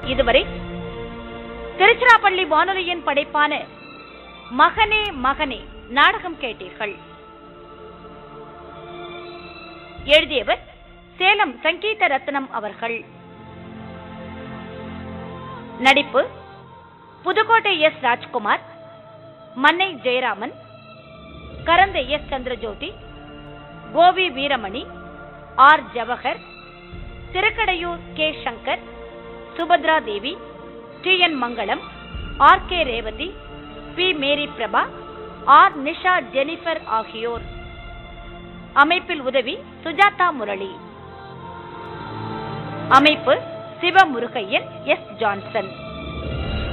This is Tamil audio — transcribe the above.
இதுவரை திருச்சிராப்பள்ளி வானொலியின் படைப்பான மகனே மகனே நாடகம் கேட்டீர்கள். எழுதியவர் சேலம் சங்கீத ரத்னம் அவர்கள். நடிப்பு புதுக்கோட்டை எஸ் ராஜ்குமார், மன்னை ஜெயராமன், கரந்த எஸ் சந்திரஜோதி, கோவி வீரமணி, ஆர் ஜவஹர், திருக்கடையூர் கே சங்கர், சுபத்ரா தேவி, டி என் மங்களம், ஆர் கே ரேவதி, பி மேரி பிரபா, ஆர் நிஷா ஜெனிஃபர் ஆகியோர். அமைப்பில் உதவி சுஜாதா முரளி. அமைப்பு சிவமுருகையன், எஸ் ஜான்சன்.